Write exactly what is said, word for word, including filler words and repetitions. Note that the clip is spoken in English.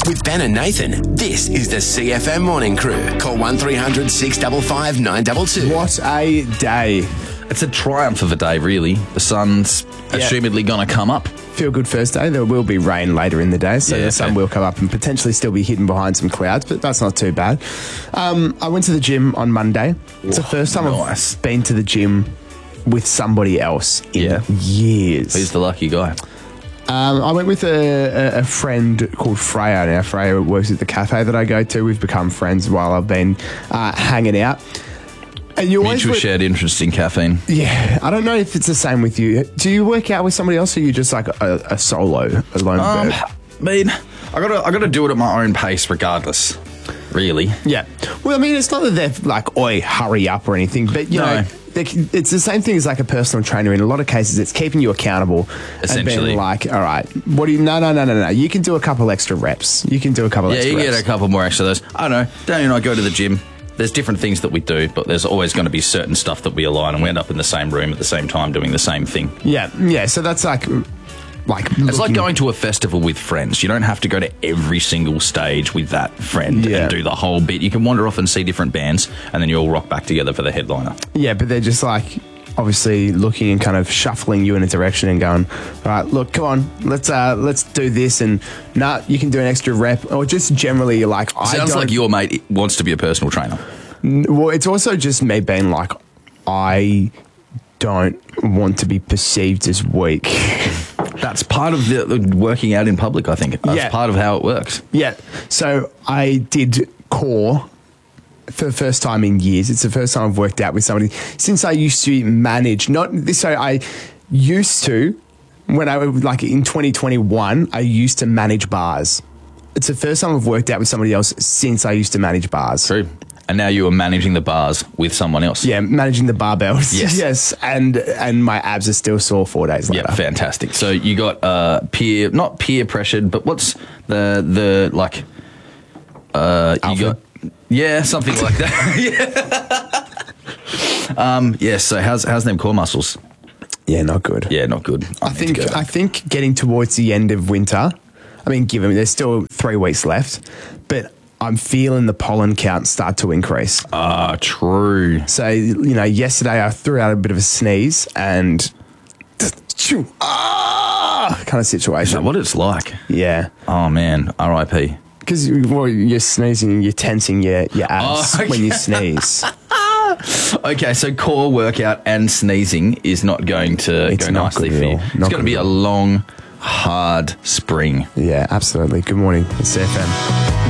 With Ben and Nathan, this is the C F M Morning Crew. Call one three hundred six five five nine two two. What a day. It's a triumph of a day, really. The sun's Yeah. assumedly going to come up. Feel good first day. There will be rain later in the day, so Yeah, the sun okay. will come up and potentially still be hidden behind some clouds, but that's not too bad. Um, I went to the gym on Monday. It's the first time nice. I've been to the gym with somebody else in Yeah. years. Who's the lucky guy? Um, I went with a, a, a friend called Freya. Now, Freya works at the cafe that I go to. We've become friends while I've been uh, hanging out. And you always Mutual work- shared interest in caffeine. Yeah, I don't know if it's the same with you. Do you work out with somebody else, or are you just like a, a solo, a lone Um, bird? I mean, I gotta, I gotta do it at my own pace, regardless. Really. Yeah. Well, I mean, it's not that they're like, oi, hurry up or anything, but, you No. know, they, it's the same thing as like a personal trainer. In a lot of cases, it's keeping you accountable. And Essentially. being like, all right, what do you, no, no, no, no, no. You can do a couple extra reps. You can do a couple Yeah, extra you reps. get a couple more extra of those. I don't know. Danny and I go to the gym. There's different things that we do, but there's always going to be certain stuff that we align, and we end up in the same room at the same time doing the same thing. Yeah, yeah. So that's like, like It's like going to a festival with friends. You don't have to go to every single stage with that friend Yeah. and do the whole bit. You can wander off and see different bands, and then you all rock back together for the headliner. Yeah, but they're just like obviously looking and kind of shuffling you in a direction and going, all right, look, come on, let's uh, let's do this, and nah, you can do an extra rep, or just generally you're like, I Sounds don't, like your mate wants to be a personal trainer. Well, it's also just me being like, I don't want to be perceived as weak. That's part of the, the working out in public, I think. That's Yeah. part of how it works. Yeah, so I did core for the first time in years. It's the first time I've worked out with somebody since I used to manage. Not this. So I used to when I was like in twenty twenty-one. I used to manage bars. It's the first time I've worked out with somebody else since I used to manage bars. True. And now you are managing the bars with someone else. Yeah, managing the barbells. Yes. yes, and and my abs are still sore four days later. Yeah, fantastic. So you got uh, peer, not peer pressured, but what's the the like? Uh, you Alpha? got yeah, something like that. yeah. Um. Yeah. So how's how's them core muscles? Yeah, not good. Yeah, not good. I need to think go back. I think getting towards the end of winter, I mean, given there's still three weeks left, but I'm feeling the pollen count start to increase. Ah, true. So, you know, yesterday I threw out a bit of a sneeze and ah, kind of Is situation. that what it's like? Yeah. Oh man, R I P. Because well, you're sneezing, you're tensing your, your abs Oh, okay. when you sneeze. Okay, so core workout and sneezing is not going to It's go not nicely good for at you. all. It's Not going to good be at a all. long, hard spring. Yeah, absolutely. Good morning. It's C F M.